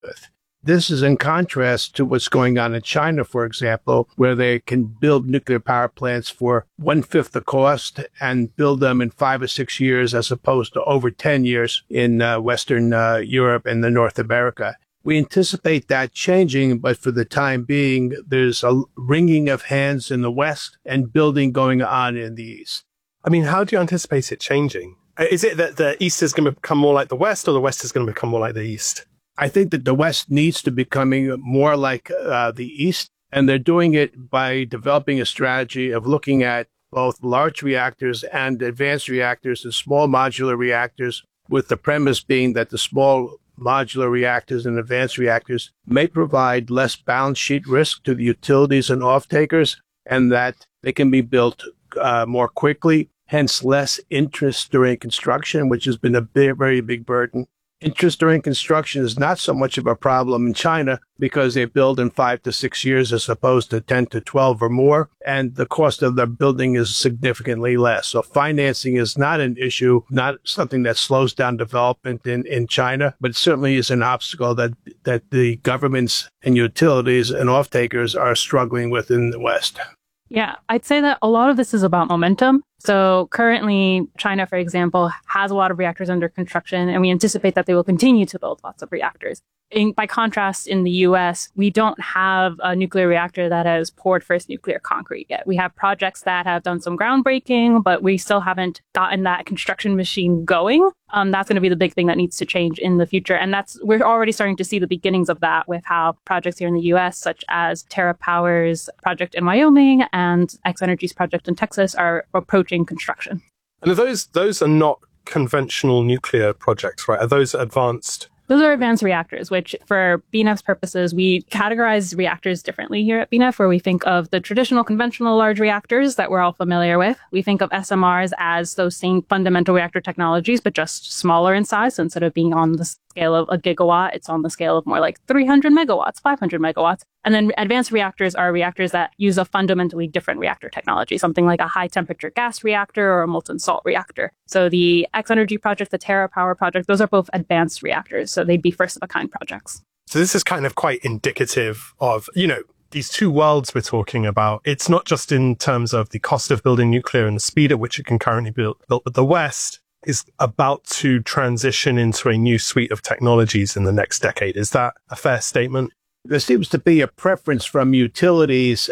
with. This is in contrast to what's going on in China, for example, where they can build nuclear power plants for 1/5 the cost and build them in 5 or 6 years, as opposed to over 10 years in Western Europe and North America. We anticipate that changing, but for the time being, there's a wringing of hands in the West and building going on in the East. I mean, how do you anticipate it changing? Is it that the East is going to become more like the West, or the West is going to become more like the East? I think that the West needs to becoming more like the East, and they're doing it by developing a strategy of looking at both large reactors and advanced reactors and small modular reactors, with the premise being that the small modular reactors and advanced reactors may provide less balance sheet risk to the utilities and off-takers, and that they can be built more quickly, hence less interest during construction, which has been a very big burden. Interest during construction is not so much of a problem in China because they build in 5 to 6 years as opposed to 10 to 12 or more, and the cost of the building is significantly less. So financing is not an issue, not something that slows down development in China, but it certainly is an obstacle that the governments and utilities and off-takers are struggling with in the West. Yeah, I'd say that a lot of this is about momentum. So currently, China, for example, has a lot of reactors under construction, and we anticipate that they will continue to build lots of reactors. By contrast, in the US, we don't have a nuclear reactor that has poured first nuclear concrete yet. We have projects that have done some groundbreaking, but we still haven't gotten that construction machine going. That's going to be the big thing that needs to change in the future. And we're already starting to see the beginnings of that with how projects here in the US, such as TerraPower's project in Wyoming and X-Energy's project in Texas, are approaching construction. And those are not conventional nuclear projects, right? Are those advanced? Those are advanced reactors, which for BNEF's purposes, we categorize reactors differently here at BNEF, where we think of the traditional conventional large reactors that we're all familiar with. We think of SMRs as those same fundamental reactor technologies, but just smaller in size. So instead of being on the scale of a gigawatt, it's on the scale of more like 300 megawatts, 500 megawatts. And then advanced reactors are reactors that use a fundamentally different reactor technology, something like a high temperature gas reactor or a molten salt reactor. So the X-Energy project, the TerraPower project, those are both advanced reactors. So they'd be first of a kind projects. So this is kind of quite indicative of, these two worlds we're talking about. It's not just in terms of the cost of building nuclear and the speed at which it can currently be built, but the West is about to transition into a new suite of technologies in the next decade. Is that a fair statement? There seems to be a preference from utilities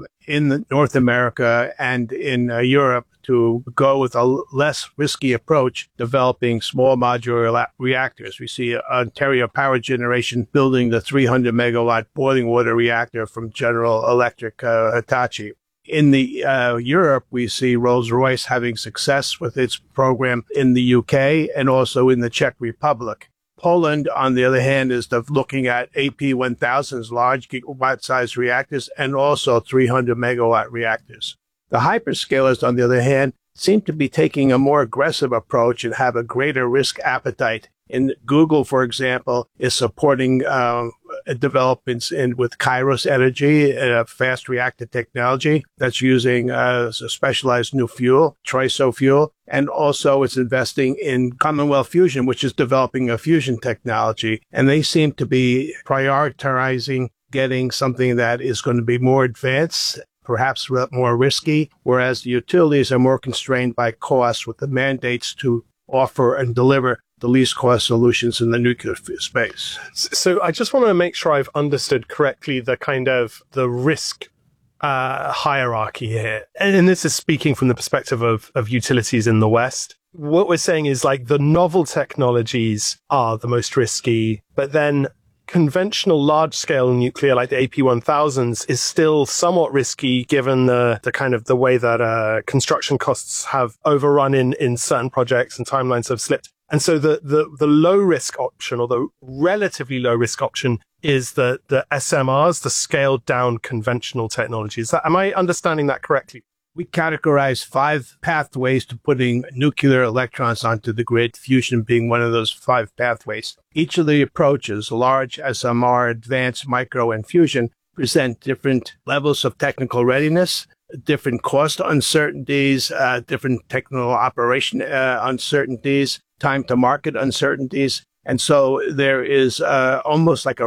in North America and in Europe to go with a less risky approach, developing small modular reactors. We see Ontario Power Generation building the 300 megawatt boiling water reactor from General Electric Hitachi. In the Europe, we see Rolls-Royce having success with its program in the UK and also in the Czech Republic. Poland, on the other hand, is looking at AP1000's large gigawatt-sized reactors and also 300 megawatt reactors. The hyperscalers, on the other hand, seem to be taking a more aggressive approach and have a greater risk appetite. And Google, for example, is supporting developments with Kairos Energy, fast reactor technology that's using a specialized new fuel, TRISO fuel. And also it's investing in Commonwealth Fusion, which is developing a fusion technology. And they seem to be prioritizing getting something that is going to be more advanced, perhaps more risky, whereas the utilities are more constrained by cost with the mandates to offer and deliver the least cost solutions in the nuclear space. So I just want to make sure I've understood correctly the kind of the risk hierarchy here. And this is speaking from the perspective of utilities in the West. What we're saying is like the novel technologies are the most risky, but then conventional large-scale nuclear like the AP1000s is still somewhat risky given the kind of the way that construction costs have overrun in certain projects and timelines have slipped. And so the low risk option, or the relatively low risk option, is the SMRs, the scaled down conventional technologies. Am I understanding that correctly? We categorize 5 pathways to putting nuclear electrons onto the grid, fusion being one of those 5 pathways. Each of the approaches, large, SMR, advanced, micro, and fusion, present different levels of technical readiness, different cost uncertainties, different technical operation uncertainties, time to market uncertainties, And so there is almost like a